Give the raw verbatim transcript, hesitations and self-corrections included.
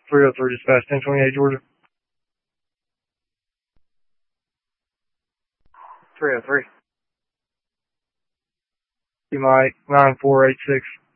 three oh three dispatch, ten twenty-eight Georgia. three oh three. You might, nine four eight six.